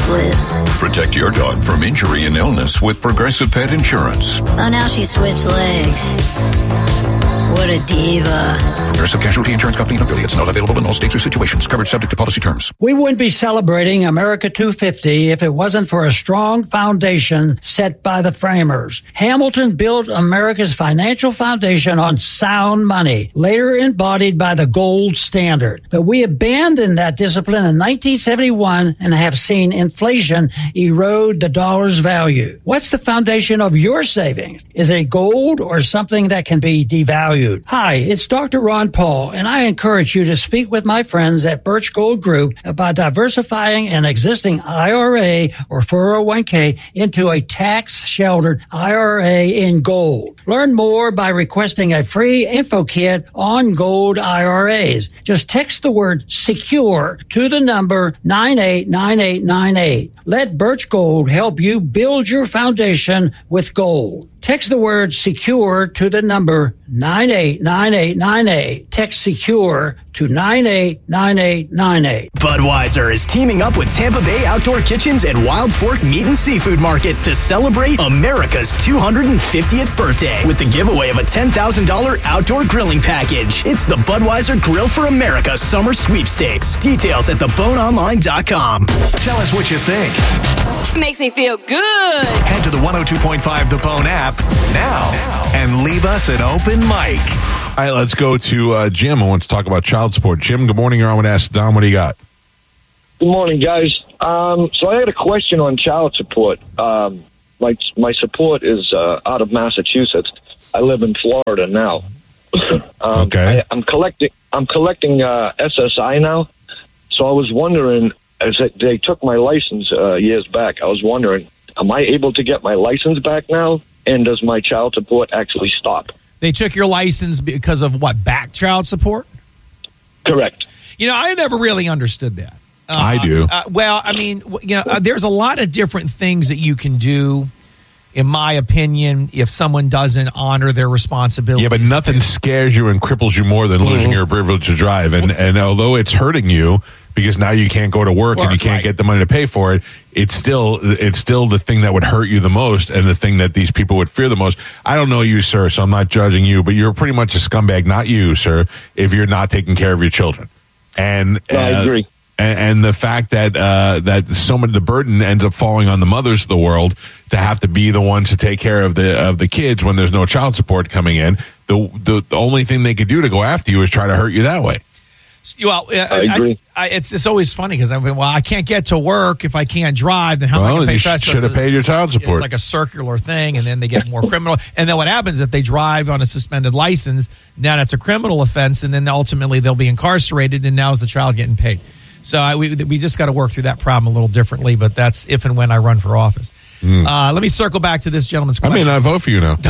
split. Protect your dog from injury and illness with Progressive Pet Insurance. Oh, now she switched legs. What a diva. Progressive Casualty Insurance Company and affiliates. Not available in all states or situations. Coverage subject to policy terms. We wouldn't be celebrating America 250 if it wasn't for a strong foundation set by the framers. Hamilton built America's financial foundation on sound money, later embodied by the gold standard. But we abandoned that discipline in 1971 and have seen inflation erode the dollar's value. What's the foundation of your savings? Is it gold or something that can be devalued? Hi, it's Dr. Ron Paul, and I encourage you to speak with my friends at Birch Gold Group about diversifying an existing IRA or 401k into a tax-sheltered IRA in gold. Learn more by requesting a free info kit on gold IRAs. Just text the word SECURE to the number 989898. Let Birch Gold help you build your foundation with gold. Text the word SECURE to the number 989898. Text SECURE to 989898. Budweiser is teaming up with Tampa Bay Outdoor Kitchens and Wild Fork Meat and Seafood Market to celebrate America's 250th birthday with the giveaway of a $10,000 outdoor grilling package. It's the Budweiser Grill for America Summer Sweepstakes. Details at theboneonline.com. Tell us what you think. It makes me feel good. Head to the 102.5 The Bone app now and leave us an open mic. All right, let's go to Jim, who wants to talk about child support. Jim, good morning. You're on with Ask Don. What do you got? Good morning, guys. So I had a question on child support. My support is out of Massachusetts. I live in Florida now. Okay. I'm collecting SSI now. So I was wondering, as they took my license years back, I was wondering, am I able to get my license back now? And does my child support actually stop? They took your license because of what, back child support? Correct. You know, I never really understood that. I do. Well, I mean, there's a lot of different things that you can do, in my opinion, if someone doesn't honor their responsibilities. Yeah, but nothing scares you and cripples you more than losing your privilege to drive. And although it's hurting you, because now you can't go to work and you can't get the money to pay for it, it's still the thing that would hurt you the most and the thing that these people would fear the most. I don't know you, sir, so I'm not judging you, but you're pretty much a scumbag, not you, sir, if you're not taking care of your children. And I agree. And the fact that so much the burden ends up falling on the mothers of the world to have to be the ones to take care of the kids when there's no child support coming in. The only thing they could do to go after you is try to hurt you that way. Well, I agree. It's always funny because I can't get to work if I can't drive. Then how am I going to pay child support? You should have paid your child support. It's like a circular thing, and then they get more criminal. And then what happens if they drive on a suspended license? Now that's a criminal offense, and then ultimately they'll be incarcerated, and now is the child getting paid? So we just got to work through that problem a little differently, but that's if and when I run for office. Let me circle back to this gentleman's question. I mean, I vote for you now.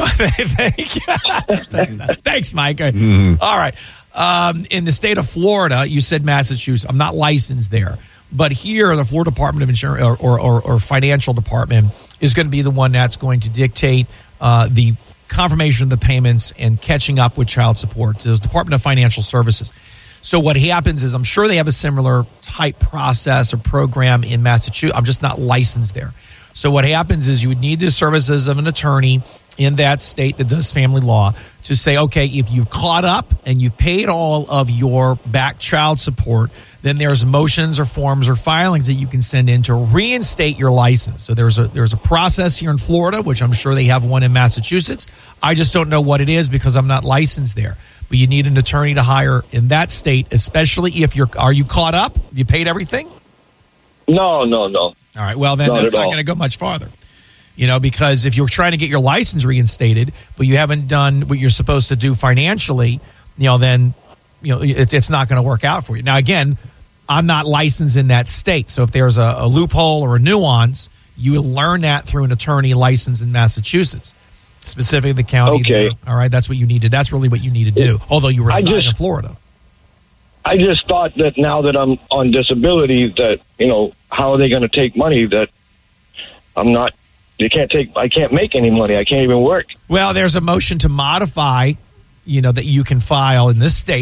Thanks, Mike. All right. In the state of Florida, you said Massachusetts. I'm not licensed there. But here, the Florida Department of Insurance or Financial Department is going to be the one that's going to dictate the confirmation of the payments and catching up with child support. So it's Department of Financial Services. So what happens is I'm sure they have a similar type process or program in Massachusetts. I'm just not licensed there. So what happens is you would need the services of an attorney in that state that does family law to say, okay, if you've caught up and you've paid all of your back child support, then there's motions or forms or filings that you can send in to reinstate your license. So there's a process here in Florida, which I'm sure they have one in Massachusetts. I just don't know what it is because I'm not licensed there. But you need an attorney to hire in that state, especially if are you caught up? You paid everything? No. All right. Well, then that's not going to go much farther. Because if you're trying to get your license reinstated, but you haven't done what you're supposed to do financially, then it's not going to work out for you. Now, again, I'm not licensed in that state. So if there's a loophole or a nuance, you will learn that through an attorney licensed in Massachusetts, specifically the county. Okay. There. All right. That's what you need to. That's really what you need to do. Although you reside in Florida. I just thought that now that I'm on disability, that, how are they going to take money that I'm not? I can't make any money. I can't even work. Well, there's a motion to modify, that you can file in this state,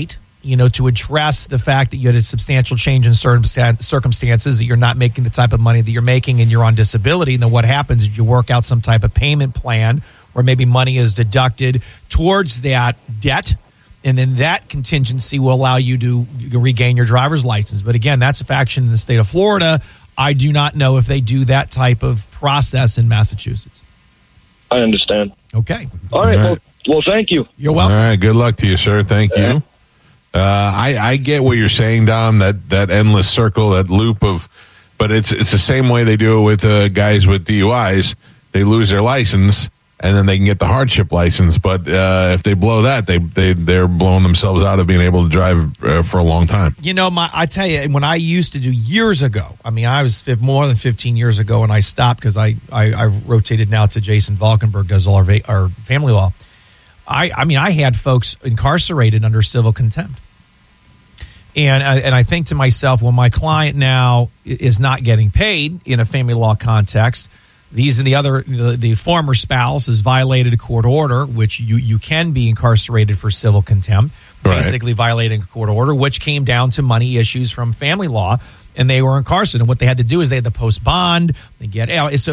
to address the fact that you had a substantial change in circumstances, that you're not making the type of money that you're making and you're on disability. And then what happens is you work out some type of payment plan where maybe money is deducted towards that debt. And then that contingency will allow you to regain your driver's license. But again, that's a faction in the state of Florida. I do not know if they do that type of process in Massachusetts. I understand. Okay. All right. Well, thank you. You're welcome. All right. Good luck to you, sir. Thank you. I get what you're saying, Dom, that endless circle, that loop of, but it's the same way they do it with guys with DUIs. They lose their license, and then they can get the hardship license. But if they blow that, they're blowing themselves out of being able to drive for a long time. I tell you, when I used to do years ago, I was more than 15 years ago, and I stopped because I rotated now to Jason Valkenburg, does all our family law. I had folks incarcerated under civil contempt. And I think to myself, well, my client now is not getting paid in a family law context. These and the former spouse has violated a court order, which you can be incarcerated for civil contempt, basically violating a court order, which came down to money issues from family law, and they were incarcerated. And what they had to do is they had to post bond, they get out. So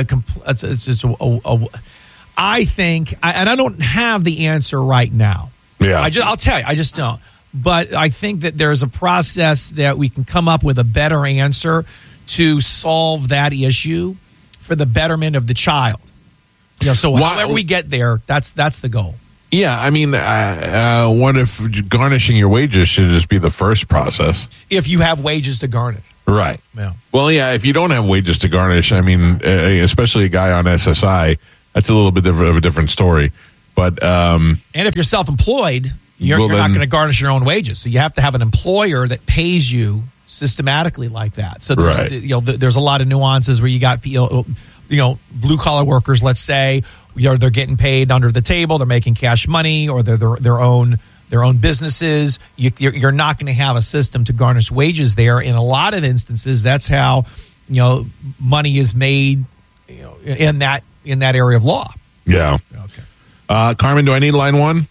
I think, and I don't have the answer right now. Yeah, I'll tell you, I just don't. But I think that there's a process that we can come up with a better answer to solve that issue for the betterment of the child. So however we get there, that's the goal. Yeah, what if garnishing your wages should just be the first process? If you have wages to garnish. Right. Yeah. Well, yeah, if you don't have wages to garnish, especially a guy on SSI, that's a little bit of a different story. But and if you're self-employed, you're not going to garnish your own wages. So you have to have an employer that pays you systematically like that. So there's a lot of nuances where you got blue collar workers, let's say, they're getting paid under the table, they're making cash money, or they're their own businesses. You're not going to have a system to garnish wages there. In a lot of instances, that's how money is made in that area of law. Yeah. Okay. Carmen, do I need line one?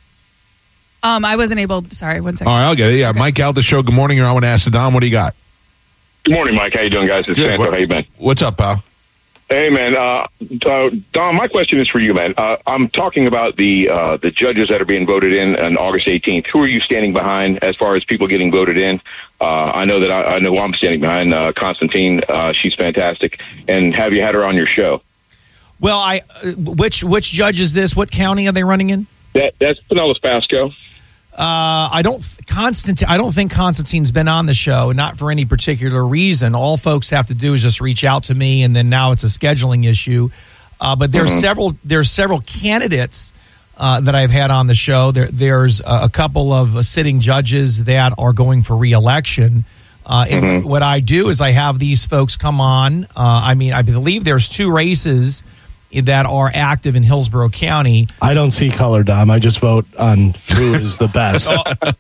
I wasn't able. Sorry, one second. All right, I'll get it. Yeah, okay. Mike out the show. Good morning. I want to ask Dom, what do you got? Good morning, Mike. How you doing, guys? It's Santo. How you been? What's up, pal? Hey, man. Dom, my question is for you, man. I'm talking about the judges that are being voted in on August 18th. Who are you standing behind as far as people getting voted in? I know that I know I'm standing behind Constantine. She's fantastic. And have you had her on your show? Well, which judge is this? What county are they running in? That's Pinellas Pasco. I don't think Constantine's been on the show, not for any particular reason. All folks have to do is just reach out to me, and then now it's a scheduling issue. But there's several candidates that I've had on the show. There's a couple of sitting judges that are going for re-election. And what I do is I have these folks come on. I believe there's 2 races that are active in Hillsborough County. I don't see color, Dom. I just vote on who is the best.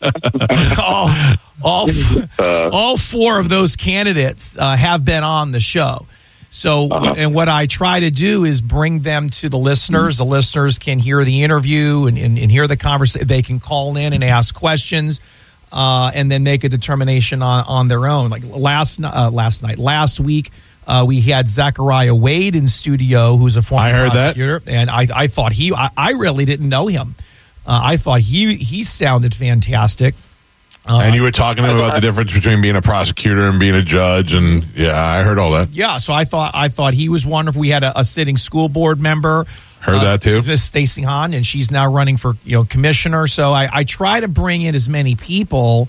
all 4 of those candidates have been on the show. So, and what I try to do is bring them to the listeners. The listeners can hear the interview and hear the conversation. They can call in and ask questions, and then make a determination on their own. Like last week, we had Zachariah Wade in studio, who's a former prosecutor, and I thought I really didn't know him. I thought he sounded fantastic. And you were talking to him about the difference between being a prosecutor and being a judge, and yeah, I heard all that. Yeah, so I thought he was wonderful. We had a sitting school board member. Heard that too. Miss Stacy Hahn, and she's now running for commissioner. So I try to bring in as many people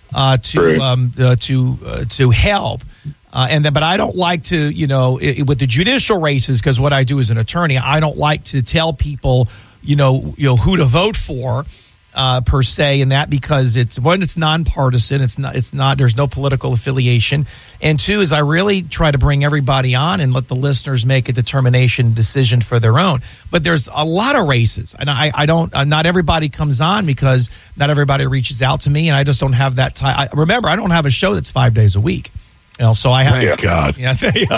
to help. But I don't like to, with the judicial races, because what I do as an attorney, I don't like to tell people, who to vote for, per se, and that because it's nonpartisan, it's not. There's no political affiliation, and 2 is I really try to bring everybody on and let the listeners make a decision for their own. But there's a lot of races, and I don't. Not everybody comes on because not everybody reaches out to me, and I just don't have that time. Remember, I don't have a show that's 5 days a week. You know, so I have. Thank God. Yeah,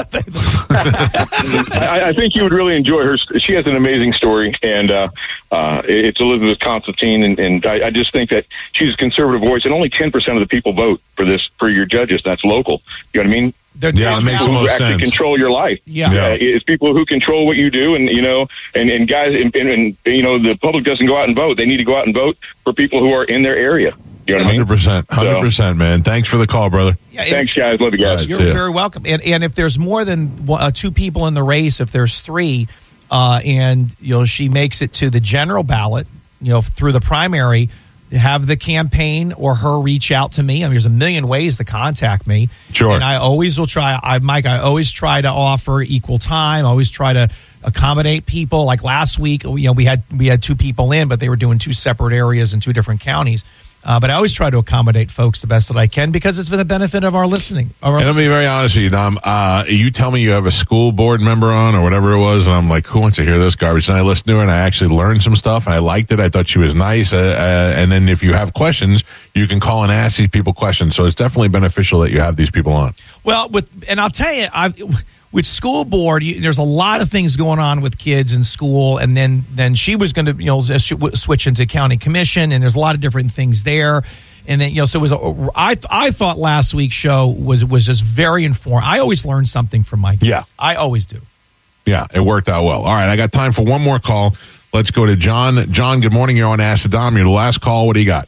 I think you would really enjoy her. She has an amazing story, and it's Elizabeth Constantine, and I just think that she's a conservative voice, and only 10% of the people vote for your judges. That's local. You know what I mean? Yeah, it makes the most actually sense. Control your life. Yeah. It's people who control what you do, and and guys, and the public doesn't go out and vote. They need to go out and vote for people who are in their area. You know what I mean? 100%, man. Thanks for the call, brother. Yeah, thanks, guys. Love you guys. Right, You're see ya. very welcome. And if there's more than 2 people in the race, if there's 3, and she makes it to the general ballot, through the primary, have the campaign or her reach out to me. I mean, there's a million ways to contact me. Sure. And I always will try. Mike, I always try to offer equal time. I always try to accommodate people. Like last week, we had 2 people in, but they were doing 2 separate areas in 2 different counties. But I always try to accommodate folks the best that I can because it's for the benefit of our listening. And I'll be very honest with you, Dom. You tell me you have a school board member on or whatever it was, and I'm like, who wants to hear this garbage? And I listened to her, and I actually learned some stuff, and I liked it. I thought she was nice. And then if you have questions, you can call and ask these people questions. So it's definitely beneficial that you have these people on. Well, and I'll tell you, with school board, there's a lot of things going on with kids in school, and then she was going to switch into county commission, and there's a lot of different things there, and then so it was. I thought last week's show was just very informative. I always learn something from my guests. Yeah, I always do. Yeah, it worked out well. All right, I got time for one more call. Let's go to John. John, good morning. You're on Ask the Dom. You're the last call. What do you got?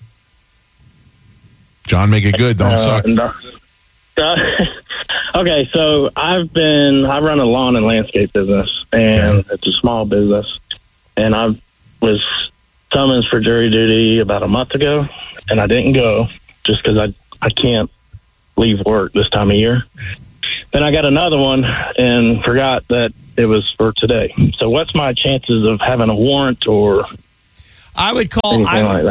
John, make it good. Don't suck. Okay, so I run a lawn and landscape business, and it's a small business, and I was summoned for jury duty about a month ago, and I didn't go just because I can't leave work this time of year. Then I got another one and forgot that it was for today. So what's my chances of having a warrant or I would call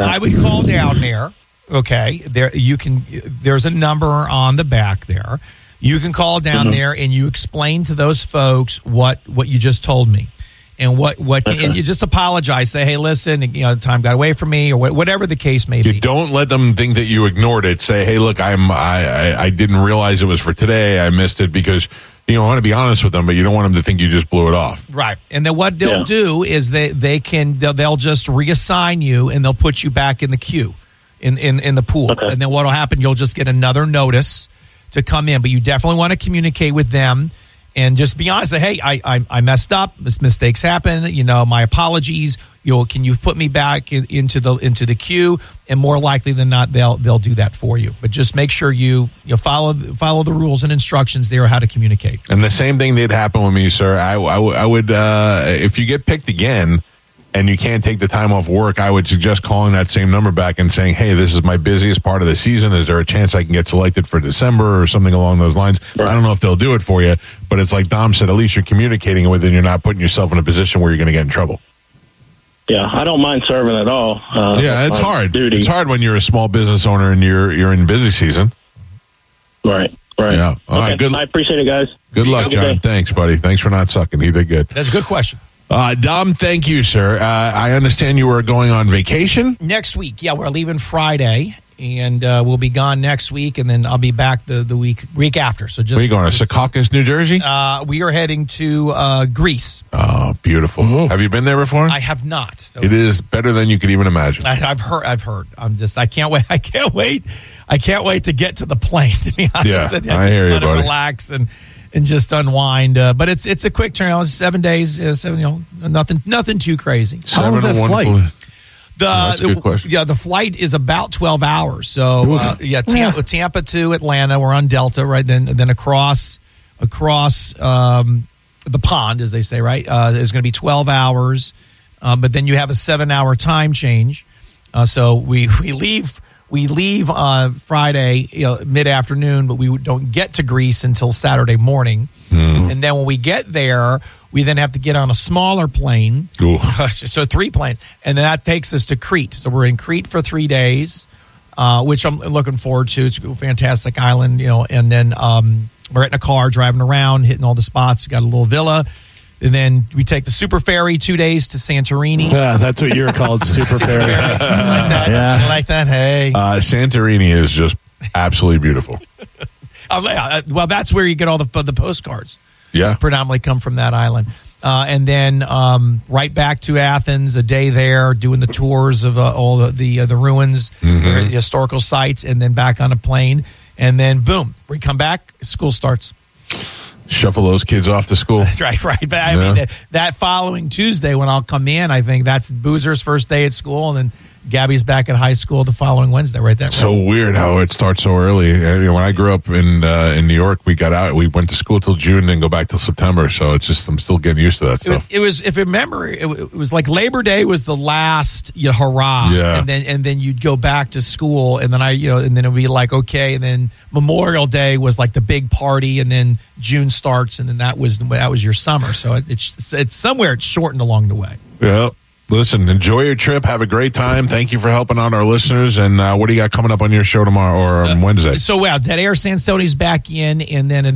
down there. Okay, there's a number on the back there. You can call down there and you explain to those folks what you just told me, and and you just apologize. Say, hey, listen, time got away from me, or whatever the case may be. You don't let them think that you ignored it. Say, hey, look, I didn't realize it was for today. I missed it because I want to be honest with them, but you don't want them to think you just blew it off. Right. And then what they'll do is they'll just reassign you and they'll put you back in the queue in the pool. Okay. And then what'll happen? You'll just get another notice to come in, but you definitely want to communicate with them and just be honest. Say, hey, I messed up. Mistakes happen. My apologies. Can you put me back into the queue? And more likely than not, they'll do that for you. But just make sure you follow the rules and instructions there how to communicate. And the same thing did happen with me, sir. I would if you get picked again and you can't take the time off work, I would suggest calling that same number back and saying, hey, this is my busiest part of the season. Is there a chance I can get selected for December or something along those lines? Right. I don't know if they'll do it for you, but it's like Dom said, at least you're communicating with it and you're not putting yourself in a position where you're going to get in trouble. Yeah, I don't mind serving at all. It's hard. Duty. It's hard when you're a small business owner and you're in busy season. Right. Yeah. All right. Good. I appreciate it, guys. Good luck, John. Thanks, buddy. Thanks for not sucking. He did good. That's a good question. Dom, thank you, sir. I understand you were going on vacation next week. Yeah, we're leaving Friday, and we'll be gone next week, and then I'll be back the week after. So just where are you going? To Secaucus, New Jersey? We are heading to Greece. Oh, beautiful! Mm-hmm. Have you been there before? I have not. So it is better than you could even imagine. I've heard. I can't wait. I can't wait to get to the plane. To be honest with you, I hear you, buddy. Relax and just unwind. But it's a quick turnaround. 7 days. Nothing too crazy. How long is that flight? That's a good question. The flight is about 12 hours. So Tampa to Atlanta. We're on Delta, right? Then across the pond, as they say, right? There's going to be 12 hours, but then you have a 7-hour time change. So we leave Friday mid-afternoon, but we don't get to Greece until Saturday morning. Mm. And then when we get there, we then have to get on a smaller plane. So 3 planes. And then that takes us to Crete. So we're in Crete for 3 days, which I'm looking forward to. It's a fantastic island, and then we're in a car driving around, hitting all the spots. We got a little villa. And then we take the super ferry 2 days to Santorini. Yeah, that's what you're called, super ferry. You like that? Yeah. I like that. Hey. Santorini is just absolutely beautiful. Well, that's where you get all the postcards. Yeah. Predominantly come from that island. And then right back to Athens, a day there, doing the tours of all the ruins, the historical sites, and then back on a plane. And then, boom, we come back, school starts. Shuffle those kids off to school. That's right. But I mean, that following Tuesday when I'll come in, I think that's Boozer's first day at school, and then Gabby's back in high school the following Wednesday, right there. So weird how it starts so early. When I grew up in New York, we went to school till June, then go back till September. So it's just, I'm still getting used to that stuff. It was if you remember, it was like Labor Day was the last hurrah, and then you'd go back to school, and then and then it'd be like okay, and then Memorial Day was like the big party, and then June starts, and then that was your summer. So it's somewhere it's shortened along the way. Yeah. Listen, enjoy your trip. Have a great time. Thank you for helping out our listeners. And what do you got coming up on your show tomorrow or on Wednesday? So, Dead Air Sansoni's back in, and then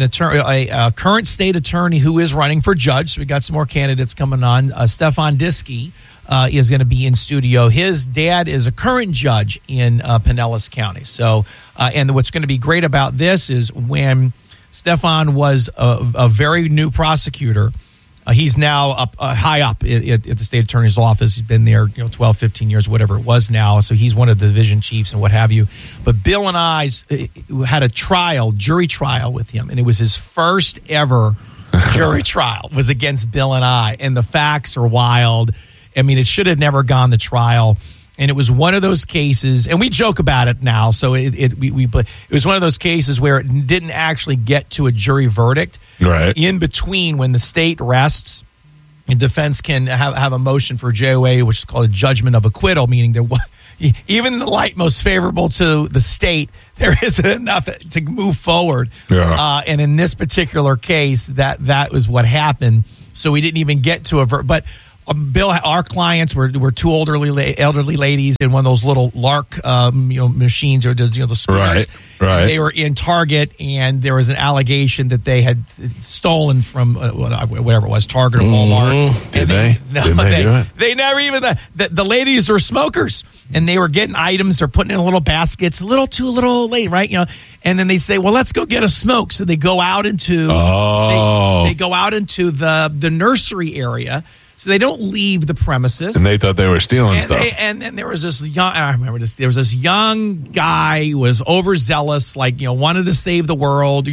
a current state attorney who is running for judge. So we got some more candidates coming on. Stefan Diskey is going to be in studio. His dad is a current judge in Pinellas County. So, and what's going to be great about this is when Stefan was a very new prosecutor. He's now up high up at the state attorney's office. He's been there 12, 15 years, whatever it was now. So he's one of the division chiefs and what have you. But Bill and I had a jury trial with him, and it was his first ever jury trial. It was against Bill and I, and the facts are wild. I mean, it should have never gone to trial. And it was one of those cases, and we joke about it now. So it was one of those cases where it didn't actually get to a jury verdict. Right. In between, when the state rests, the defense can have a motion for JOA, which is called a judgment of acquittal, meaning there even the light most favorable to the state, there isn't enough to move forward. Yeah. And in this particular case, that was what happened. So we didn't even get to a verdict. But Bill, our clients were two elderly ladies in one of those little Lark machines or the scooters. Right. They were in Target, and there was an allegation that they had stolen from whatever it was, Target or Walmart. Did they? No, Didn't they do it? They never even. The ladies were smokers, and they were getting items. They're putting in little baskets, a little late, right? And then they say, "Well, let's go get a smoke." So they go out into they go out into the nursery area. So they don't leave the premises. And they thought they were stealing stuff. And then there was this I remember this. There was this young guy who was overzealous, wanted to save the world,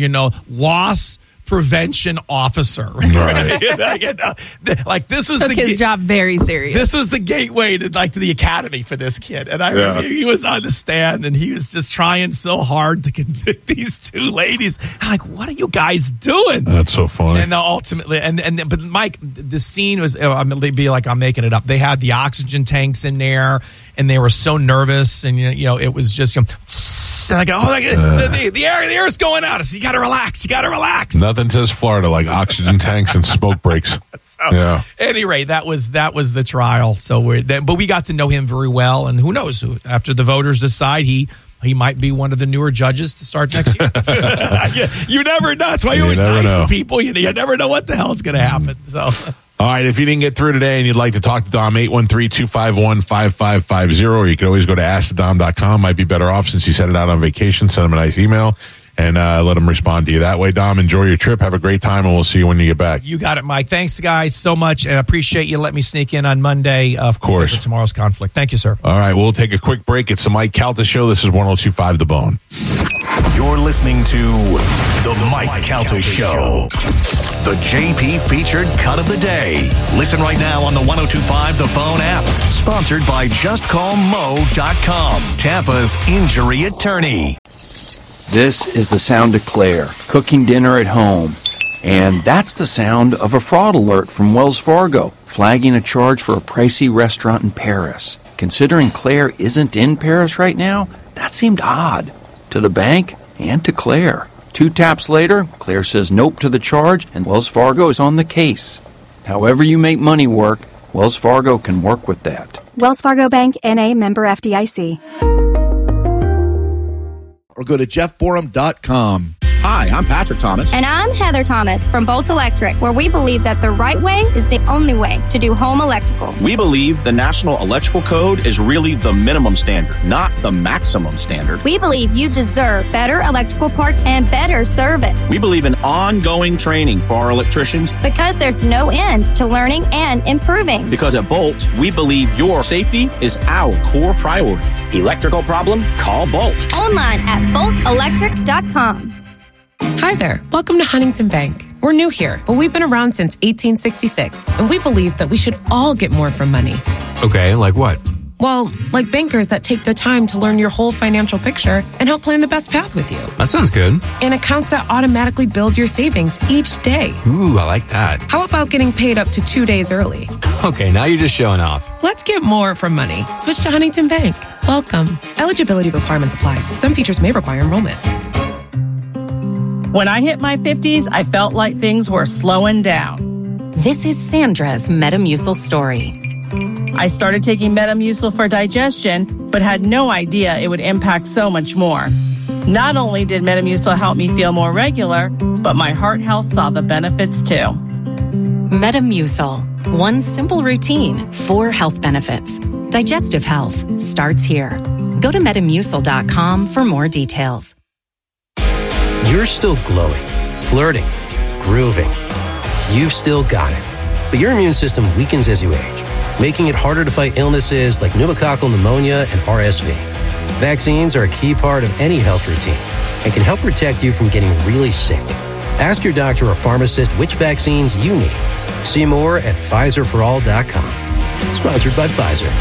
loss prevention officer. Right. This was took his job very serious. This was the gateway to the academy for this kid. And I remember he was on the stand, and he was just trying so hard to convict these two ladies. I'm like, what are you guys doing? That's so funny. And ultimately, but Mike, the scene was, I'm making it up. They had the oxygen tanks in there, and they were so nervous, and it was just, and I go, the air is going out. So you got to relax. Nothing says Florida like oxygen tanks and smoke breaks. At any rate, that was the trial. So but we got to know him very well, and who knows? After the voters decide, he might be one of the newer judges to start next year. You never know. That's why you're always nice to people. You never know what the hell's going to happen. So. All right, if you didn't get through today and you'd like to talk to Dom, 813-251-5550, or you can always go to AskTheDom.com. Might be better off since he's headed out on vacation. Send him a nice email and let him respond to you that way. Dom, enjoy your trip. Have a great time, and we'll see you when you get back. You got it, Mike. Thanks, guys, so much, and I appreciate you letting me sneak in on Monday. Of course. For tomorrow's conflict. Thank you, sir. All right, we'll take a quick break. It's the Mike Calta Show. This is 102.5 The Bone. You're listening to The Mike Calta Show. The JP featured cut of the day. Listen right now on the 102.5 The Bone app. Sponsored by JustCallMo.com, Tampa's injury attorney. This is the sound of Claire, cooking dinner at home. And that's the sound of a fraud alert from Wells Fargo, flagging a charge for a pricey restaurant in Paris. Considering Claire isn't in Paris right now, that seemed odd. To the bank and to Claire. 2 taps later, Claire says nope to the charge, and Wells Fargo is on the case. However you make money work, Wells Fargo can work with that. Wells Fargo Bank, N.A., member FDIC. Or go to jeffborum.com. Hi, I'm Patrick Thomas. And I'm Heather Thomas from Bolt Electric, where we believe that the right way is the only way to do home electrical. We believe the National Electrical Code is really the minimum standard, not the maximum standard. We believe you deserve better electrical parts and better service. We believe in ongoing training for our electricians because there's no end to learning and improving. Because at Bolt, we believe your safety is our core priority. Electrical problem? Call Bolt. Online at boltelectric.com. Hi there. Welcome to Huntington Bank. We're new here, but we've been around since 1866, and we believe that we should all get more from money. Okay, like what? Well, like bankers that take the time to learn your whole financial picture and help plan the best path with you. That sounds good. And accounts that automatically build your savings each day. Ooh, I like that. How about getting paid up to 2 days early? Okay, now you're just showing off. Let's get more from money. Switch to Huntington Bank. Welcome. Eligibility requirements apply. Some features may require enrollment. When I hit my 50s, I felt like things were slowing down. This is Sandra's Metamucil story. I started taking Metamucil for digestion, but had no idea it would impact so much more. Not only did Metamucil help me feel more regular, but my heart health saw the benefits too. Metamucil. One simple routine, 4 health benefits. Digestive health starts here. Go to Metamucil.com for more details. You're still glowing, flirting, grooving. You've still got it. But your immune system weakens as you age, making it harder to fight illnesses like pneumococcal pneumonia and RSV. Vaccines are a key part of any health routine and can help protect you from getting really sick. Ask your doctor or pharmacist which vaccines you need. See more at PfizerForAll.com. Sponsored by Pfizer.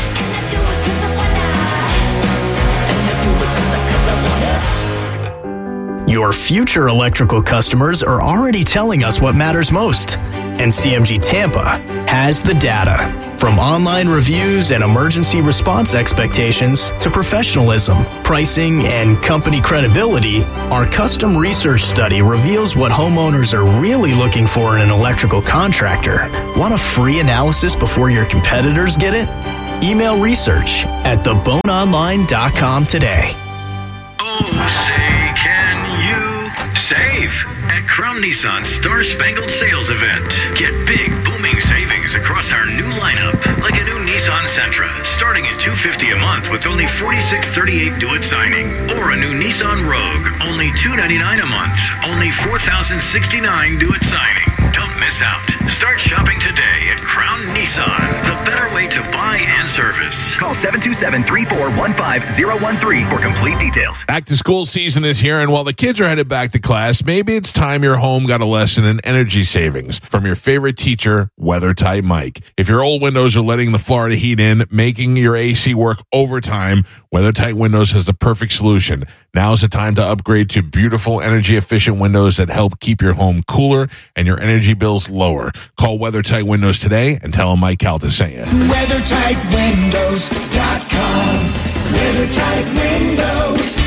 Your future electrical customers are already telling us what matters most, and CMG Tampa has the data. From online reviews and emergency response expectations to professionalism, pricing, and company credibility, our custom research study reveals what homeowners are really looking for in an electrical contractor. Want a free analysis before your competitors get it? Email research at theboneonline.com today. Say, can you save at Crown Nissan's Star Spangled Sales Event? Get big, booming savings across our new lineup, like a new Nissan Sentra, starting at $250 a month with only $46.38 due at signing, or a new Nissan Rogue, only $299 a month, only $4,069 due at signing. Don't miss out. Start shopping today at Crown Nissan, the better way to buy and service. Call 727-3415013 for complete details. Back to school season is here, and while the kids are headed back to class, maybe it's time your home got a lesson in energy savings from your favorite teacher, WeatherTight Mike. If your old windows are letting the Florida heat in, making your AC work overtime, WeatherTight Windows has the perfect solution. Now's the time to upgrade to beautiful, energy-efficient windows that help keep your home cooler and your energy bills lower. Call WeatherTight Windows today and tell them Mike Calta sent you. WeatherTightWindows.com. WeatherTight Windows.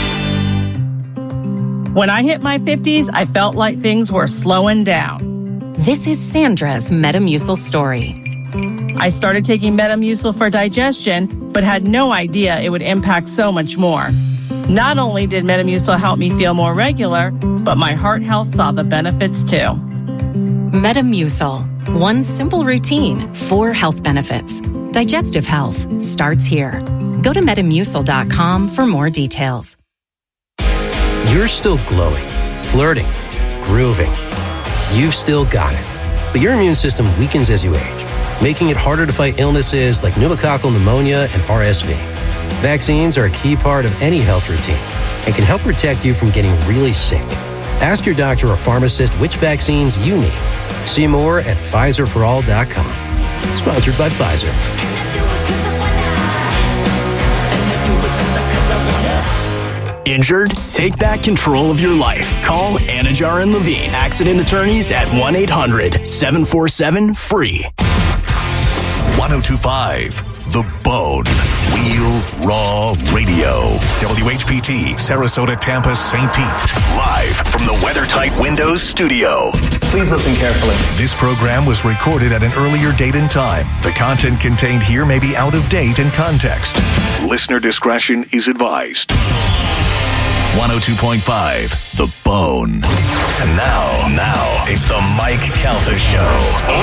When I hit my 50s, I felt like things were slowing down. This is Sandra's Metamucil story. I started taking Metamucil for digestion, but had no idea it would impact so much more. Not only did Metamucil help me feel more regular, but my heart health saw the benefits too. Metamucil. One simple routine, 4 health benefits. Digestive health starts here. Go to Metamucil.com for more details. You're still glowing, flirting, grooving. You've still got it. But your immune system weakens as you age, making it harder to fight illnesses like pneumococcal pneumonia and RSV. Vaccines are a key part of any health routine and can help protect you from getting really sick. Ask your doctor or pharmacist which vaccines you need. See more at PfizerForAll.com. Sponsored by Pfizer. Injured? Take back control of your life. Call Anajar and Levine, accident attorneys at 1-800-747-FREE. 1025 The Bone. Real Raw Radio. WHPT, Sarasota, Tampa, St. Pete. Live from the WeatherTight Windows studio. Please listen carefully. This program was recorded at an earlier date and time. The content contained here may be out of date in context. Listener discretion is advised. 102.5 The Bone. And now, it's the Mike Calta Show.